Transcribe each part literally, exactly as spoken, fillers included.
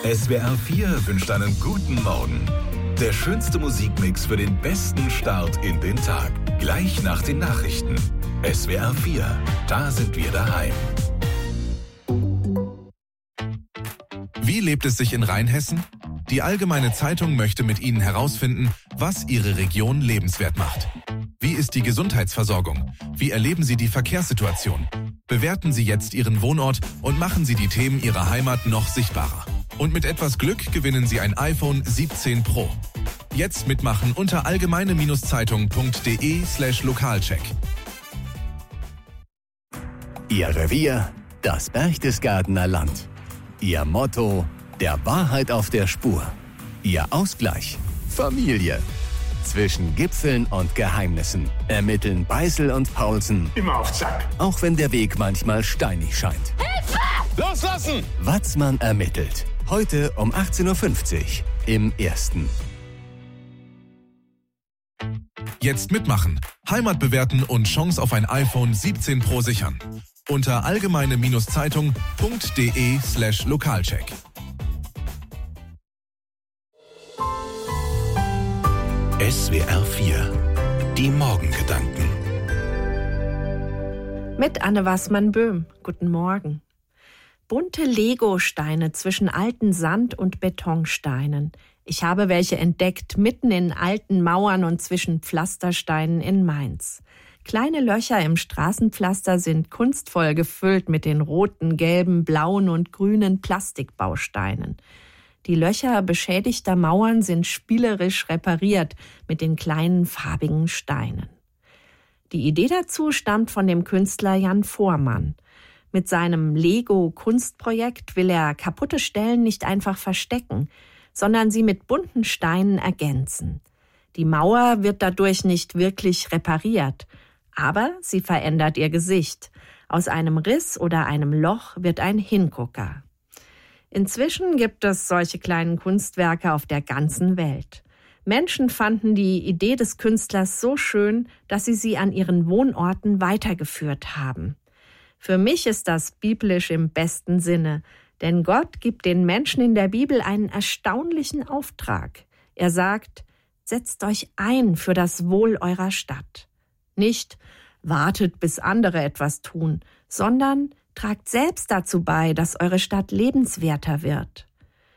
S W R vier wünscht einen guten Morgen. Der schönste Musikmix für den besten Start in den Tag. Gleich nach den Nachrichten. S W R vier, da sind wir daheim. Wie lebt es sich in Rheinhessen? Die Allgemeine Zeitung möchte mit Ihnen herausfinden, was Ihre Region lebenswert macht. Wie ist die Gesundheitsversorgung? Wie erleben Sie die Verkehrssituation? Bewerten Sie jetzt Ihren Wohnort und machen Sie die Themen Ihrer Heimat noch sichtbarer. Und mit etwas Glück gewinnen Sie ein iPhone siebzehn Pro. Jetzt mitmachen unter allgemeine-zeitung.de slash Lokalcheck. Ihr Revier, das Berchtesgadener Land. Ihr Motto, der Wahrheit auf der Spur. Ihr Ausgleich, Familie. Zwischen Gipfeln und Geheimnissen ermitteln Beißel und Paulsen. Immer auf Zack. Auch wenn der Weg manchmal steinig scheint. Hilfe! Loslassen! Watzmann ermittelt. Heute um achtzehn Uhr fünfzig im Ersten. Jetzt mitmachen, Heimat bewerten und Chance auf ein iPhone siebzehn Pro sichern. Unter allgemeine-zeitung.de slash Lokalcheck. S W R vier, die Morgengedanken. Mit Anne Wassmann-Böhm. Guten Morgen. Bunte Legosteine zwischen alten Sand- und Betonsteinen. Ich habe welche entdeckt, mitten in alten Mauern und zwischen Pflastersteinen in Mainz. Kleine Löcher im Straßenpflaster sind kunstvoll gefüllt mit den roten, gelben, blauen und grünen Plastikbausteinen. Die Löcher beschädigter Mauern sind spielerisch repariert mit den kleinen farbigen Steinen. Die Idee dazu stammt von dem Künstler Jan Voormann. Mit seinem Lego-Kunstprojekt will er kaputte Stellen nicht einfach verstecken, sondern sie mit bunten Steinen ergänzen. Die Mauer wird dadurch nicht wirklich repariert, aber sie verändert ihr Gesicht. Aus einem Riss oder einem Loch wird ein Hingucker. Inzwischen gibt es solche kleinen Kunstwerke auf der ganzen Welt. Menschen fanden die Idee des Künstlers so schön, dass sie sie an ihren Wohnorten weitergeführt haben. Für mich ist das biblisch im besten Sinne, denn Gott gibt den Menschen in der Bibel einen erstaunlichen Auftrag. Er sagt, setzt euch ein für das Wohl eurer Stadt. Nicht, wartet, bis andere etwas tun, sondern tragt selbst dazu bei, dass eure Stadt lebenswerter wird.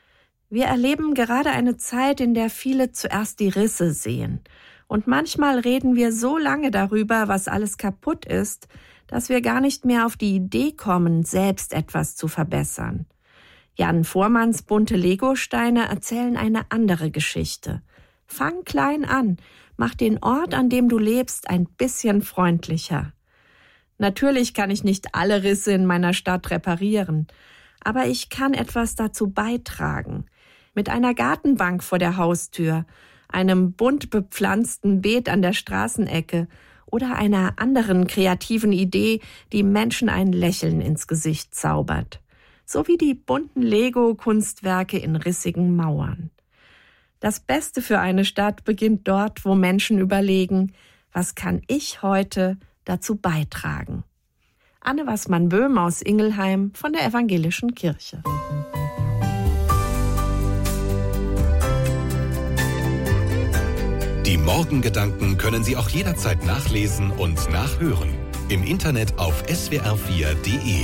Wir erleben gerade eine Zeit, in der viele zuerst die Risse sehen. Und manchmal reden wir so lange darüber, was alles kaputt ist, dass wir gar nicht mehr auf die Idee kommen, selbst etwas zu verbessern. Jan Voormanns bunte Legosteine erzählen eine andere Geschichte. Fang klein an, mach den Ort, an dem du lebst, ein bisschen freundlicher. Natürlich kann ich nicht alle Risse in meiner Stadt reparieren, aber ich kann etwas dazu beitragen. Mit einer Gartenbank vor der Haustür, einem bunt bepflanzten Beet an der Straßenecke oder einer anderen kreativen Idee, die Menschen ein Lächeln ins Gesicht zaubert. So wie die bunten Lego-Kunstwerke in rissigen Mauern. Das Beste für eine Stadt beginnt dort, wo Menschen überlegen, was kann ich heute dazu beitragen. Anne Wassmann-Böhm aus Ingelheim von der Evangelischen Kirche. Die Morgengedanken können Sie auch jederzeit nachlesen und nachhören. Im Internet auf s w r vier punkt d e.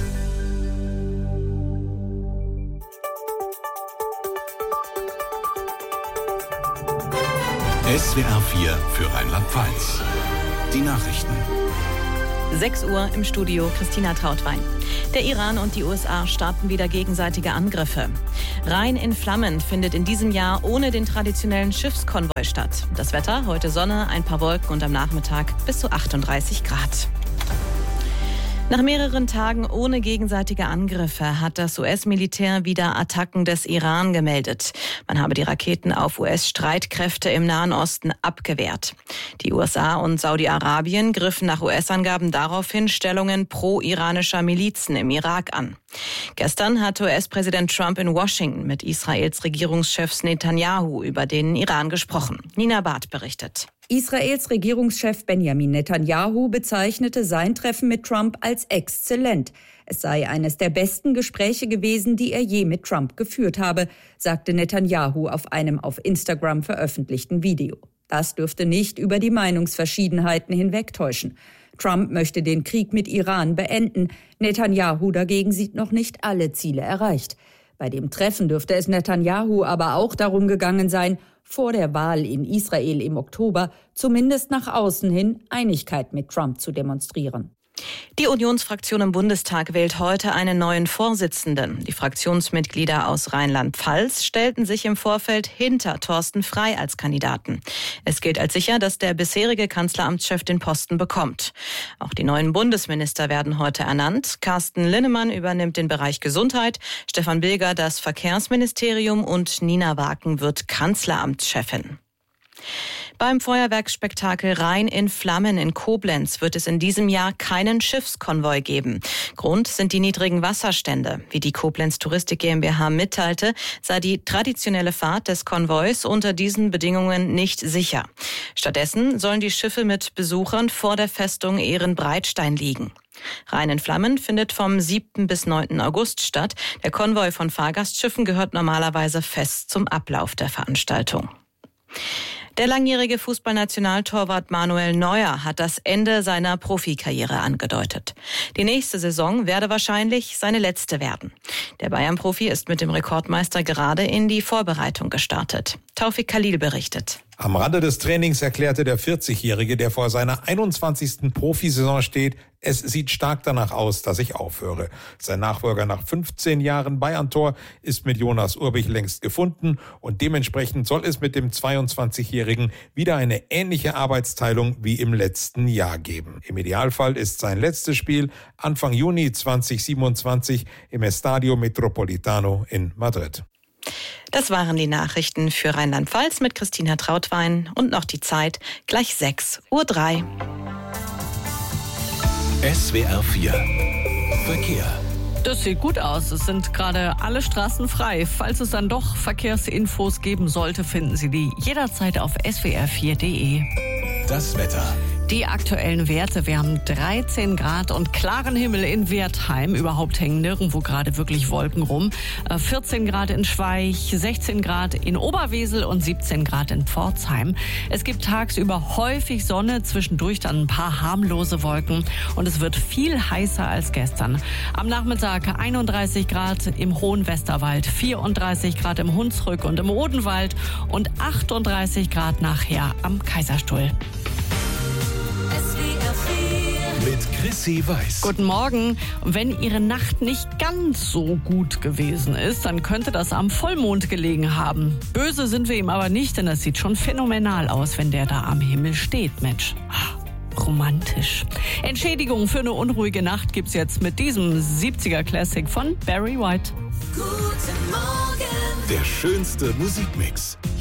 S W R vier für Rheinland-Pfalz. Die Nachrichten. sechs Uhr im Studio, Christina Trautwein. Der Iran und die U S A starten wieder gegenseitige Angriffe. Rhein in Flammen findet in diesem Jahr ohne den traditionellen Schiffskonvoi statt. Das Wetter, heute Sonne, ein paar Wolken und am Nachmittag bis zu achtunddreißig Grad. Nach mehreren Tagen ohne gegenseitige Angriffe hat das U S-Militär wieder Attacken des Iran gemeldet. Man habe die Raketen auf U S-Streitkräfte im Nahen Osten abgewehrt. Die U S A und Saudi-Arabien griffen nach U S-Angaben daraufhin Stellungen pro-iranischer Milizen im Irak an. Gestern hatte U S-Präsident Trump in Washington mit Israels Regierungschef Netanyahu über den Iran gesprochen. Nina Barth berichtet. Israels Regierungschef Benjamin Netanyahu bezeichnete sein Treffen mit Trump als exzellent. Es sei eines der besten Gespräche gewesen, die er je mit Trump geführt habe, sagte Netanyahu auf einem auf Instagram veröffentlichten Video. Das dürfte nicht über die Meinungsverschiedenheiten hinwegtäuschen. Trump möchte den Krieg mit Iran beenden. Netanyahu dagegen sieht noch nicht alle Ziele erreicht. Bei dem Treffen dürfte es Netanyahu aber auch darum gegangen sein, vor der Wahl in Israel im Oktober zumindest nach außen hin Einigkeit mit Trump zu demonstrieren. Die Unionsfraktion im Bundestag wählt heute einen neuen Vorsitzenden. Die Fraktionsmitglieder aus Rheinland-Pfalz stellten sich im Vorfeld hinter Thorsten Frey als Kandidaten. Es gilt als sicher, dass der bisherige Kanzleramtschef den Posten bekommt. Auch die neuen Bundesminister werden heute ernannt. Carsten Linnemann übernimmt den Bereich Gesundheit, Stefan Bilger das Verkehrsministerium und Nina Waken wird Kanzleramtschefin. Beim Feuerwerksspektakel Rhein in Flammen in Koblenz wird es in diesem Jahr keinen Schiffskonvoi geben. Grund sind die niedrigen Wasserstände. Wie die Koblenz Touristik GmbH mitteilte, sei die traditionelle Fahrt des Konvois unter diesen Bedingungen nicht sicher. Stattdessen sollen die Schiffe mit Besuchern vor der Festung Ehrenbreitstein liegen. Rhein in Flammen findet vom siebten bis neunten August statt. Der Konvoi von Fahrgastschiffen gehört normalerweise fest zum Ablauf der Veranstaltung. Der langjährige Fußballnationaltorwart Manuel Neuer hat das Ende seiner Profikarriere angedeutet. Die nächste Saison werde wahrscheinlich seine letzte werden. Der Bayern-Profi ist mit dem Rekordmeister gerade in die Vorbereitung gestartet. Taufik Khalil berichtet. Am Rande des Trainings erklärte der vierzigjährige, der vor seiner einundzwanzigsten Profisaison steht, es sieht stark danach aus, dass ich aufhöre. Sein Nachfolger nach fünfzehn Jahren Bayern-Tor ist mit Jonas Urbich längst gefunden und dementsprechend soll es mit dem zweiundzwanzigjährigen wieder eine ähnliche Arbeitsteilung wie im letzten Jahr geben. Im Idealfall ist sein letztes Spiel Anfang Juni zweitausendsiebenundzwanzig im Estadio Metropolitano in Madrid. Das waren die Nachrichten für Rheinland-Pfalz mit Christina Trautwein und noch die Zeit gleich sechs Uhr drei. S W R vier Verkehr. Das sieht gut aus. Es sind gerade alle Straßen frei. Falls es dann doch Verkehrsinfos geben sollte, finden Sie die jederzeit auf S W R vier Punkt de. Das Wetter. Die aktuellen Werte, wir haben dreizehn Grad und klaren Himmel in Wertheim. Überhaupt hängen nirgendwo gerade wirklich Wolken rum. vierzehn Grad in Schweich, sechzehn Grad in Oberwesel und siebzehn Grad in Pforzheim. Es gibt tagsüber häufig Sonne, zwischendurch dann ein paar harmlose Wolken und es wird viel heißer als gestern. Am Nachmittag einunddreißig Grad im Hohen Westerwald, vierunddreißig Grad im Hunsrück und im Odenwald und achtunddreißig Grad nachher am Kaiserstuhl. Mit Chrissy Weiß. Guten Morgen. Wenn Ihre Nacht nicht ganz so gut gewesen ist, dann könnte das am Vollmond gelegen haben. Böse sind wir ihm aber nicht, denn das sieht schon phänomenal aus, wenn der da am Himmel steht, Mensch. Ah, romantisch. Entschädigung für eine unruhige Nacht gibt's jetzt mit diesem siebziger Classic von Barry White. Guten Morgen. Der schönste Musikmix.